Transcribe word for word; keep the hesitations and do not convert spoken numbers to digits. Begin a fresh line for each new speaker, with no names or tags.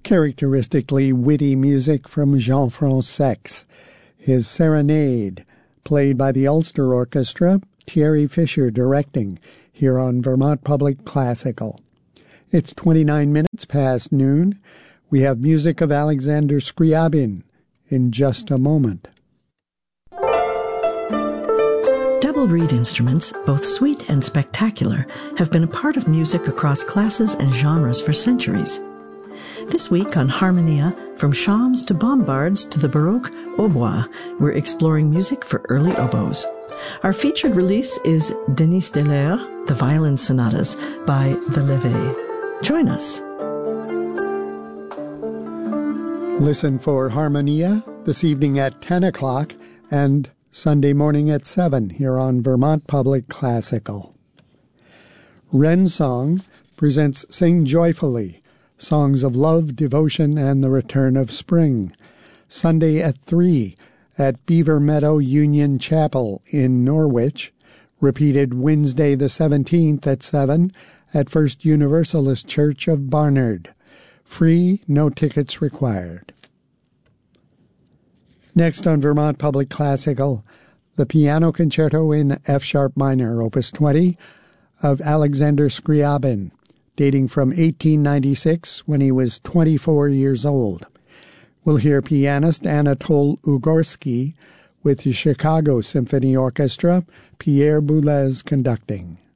characteristically witty music from Jean-Francois Sex. His Serenade, played by the Ulster Orchestra, Thierry Fisher directing, here on Vermont Public Classical. It's twenty-nine minutes past noon. We have music of Alexander Scriabin in just a moment.
Double reed instruments, both sweet and spectacular, have been a part of music across classes and genres for centuries. This week on Harmonia, from shawms to bombards to the Baroque hautbois, we're exploring music for early oboes. Our featured release is Denis Delert, The Violin Sonatas by The Levée. Join us.
Listen for Harmonia this evening at ten o'clock and Sunday morning at seven here on Vermont Public Classical. Wren Song presents Sing Joyfully, songs of love, devotion, and the return of spring. Sunday at three at Beaver Meadow Union Chapel in Norwich. Repeated Wednesday the seventeenth at seven at First Universalist Church of Barnard. Free, no tickets required. Next on Vermont Public Classical, the Piano Concerto in F-sharp minor, Opus twenty, of Alexander Scriabin, dating from eighteen ninety-six, when he was twenty-four years old. We'll hear pianist Anatole Ugorsky with the Chicago Symphony Orchestra, Pierre Boulez conducting.